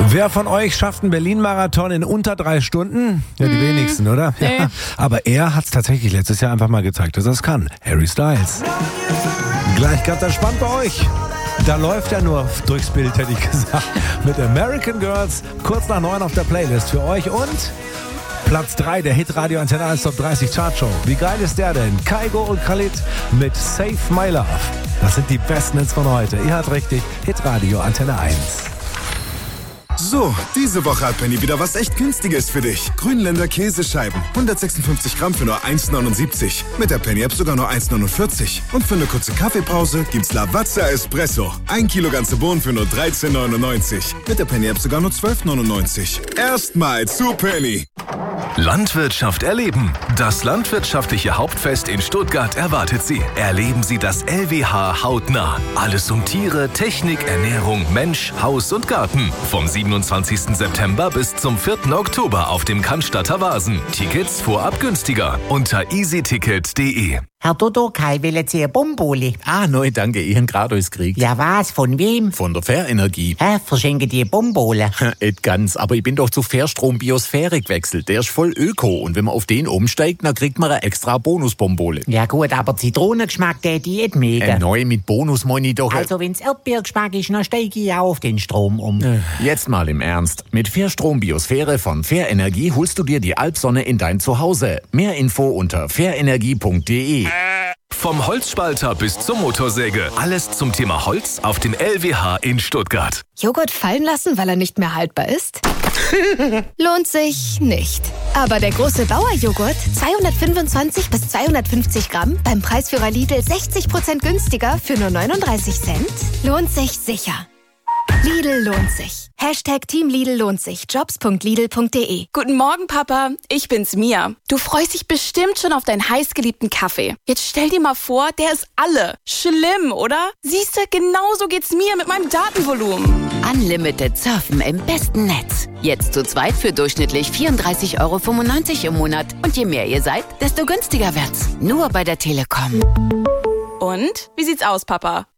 Wer von euch schafft einen Berlin-Marathon in unter 3 Stunden? Ja, die wenigsten, oder? Nee. Ja. Aber er hat es tatsächlich letztes Jahr einfach mal gezeigt, dass er es kann. Harry Styles. Gleich ganz entspannt bei euch. Da läuft er nur durchs Bild, hätte ich gesagt. Mit American Girls, kurz nach 9 auf der Playlist für euch und Platz 3 der Hitradio Antenne 1 Top 30 Chartshow. Wie geil ist der denn? Kygo und Khalid mit Save My Love. Das sind die besten Hits von heute. Ihr hört richtig, Hitradio Antenne 1. So, diese Woche hat Penny wieder was echt Günstiges für dich. Grünländer Käsescheiben. 156 Gramm für nur 1,79. Mit der Penny-App sogar nur 1,49. Und für eine kurze Kaffeepause gibt's Lavazza Espresso. 1 Kilo ganze Bohnen für nur 13,99. Mit der Penny-App sogar nur 12,99. Erstmal zu Penny. Landwirtschaft erleben. Das landwirtschaftliche Hauptfest in Stuttgart erwartet Sie. Erleben Sie das LWH hautnah. Alles um Tiere, Technik, Ernährung, Mensch, Haus und Garten. Vom 27. September bis zum 4. Oktober auf dem Cannstatter Vasen. Tickets vorab günstiger unter easyticket.de. Herr Doddo, Kai will jetzt hier Bombole. Nein, danke, ich hab grad alles gekriegt. Ja was, von wem? Von der Fährenergie. Verschenke die Bombole. Nicht ganz, aber ich bin doch zu Fairstrom Biosphäre gewechselt. Der ist voll öko und wenn man auf den umsteigt, dann kriegt man eine extra Bonusbombole. Ja gut, aber Zitronengeschmack, der die nicht mega. Neu mit Bonus meine ich doch. Also wenn's Erdbeergeschmack ist, dann steige ich auch auf den Strom um. Jetzt mal im Ernst. Mit Fairstrom Biosphäre von Fairenergie holst du dir die Alpsonne in dein Zuhause. Mehr Info unter fairenergie.de. Vom Holzspalter bis zur Motorsäge. Alles zum Thema Holz auf dem LWH in Stuttgart. Joghurt fallen lassen, weil er nicht mehr haltbar ist? Lohnt sich nicht. Aber der große Bauer-Joghurt, 225 bis 250 Gramm, beim Preisführer Lidl 60% günstiger für nur 39 Cent, lohnt sich sicher. Lidl lohnt sich. Hashtag Team Lidl lohnt sich. Jobs.lidl.de. Guten Morgen, Papa. Ich bin's, Mia. Du freust dich bestimmt schon auf deinen heißgeliebten Kaffee. Jetzt stell dir mal vor, der ist alle. Schlimm, oder? Siehste, genauso geht's mir mit meinem Datenvolumen. Unlimited Surfen im besten Netz. Jetzt zu zweit für durchschnittlich 34,95 € im Monat. Und je mehr ihr seid, desto günstiger wird's. Nur bei der Telekom. Und? Wie sieht's aus, Papa?